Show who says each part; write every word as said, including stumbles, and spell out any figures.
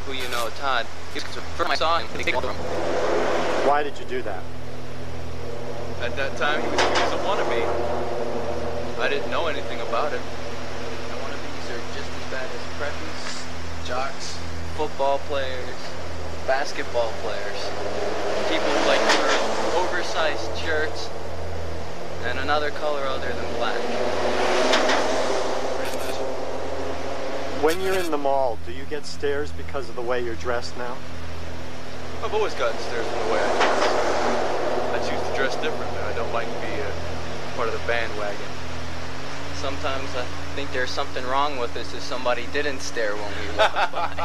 Speaker 1: who you know, Todd. He was the first time I saw him.
Speaker 2: Why did you do that?
Speaker 1: At that time, he was, he was a wannabe. I didn't know anything about it. And wannabes are just as bad as preppies, jocks, football players, basketball players, people who like to wear oversized shirts and another color other than black.
Speaker 2: When you're in the mall, do you get stares because of the way you're dressed now?
Speaker 1: I've always gotten stares from the way I dress. I choose to dress differently. I don't like to be a part of the bandwagon. Sometimes I think there's something wrong with us if somebody didn't stare when we walk by.